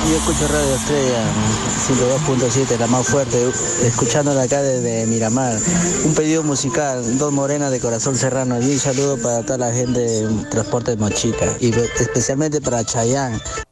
Yo escucho Radio Estrella 102.7, la más fuerte, escuchándola acá desde Miramar. Un pedido musical, Dos Morenas de Corazón Serrano. Y un saludo para toda la gente de Transporte Mochica. Y especialmente para Chayán,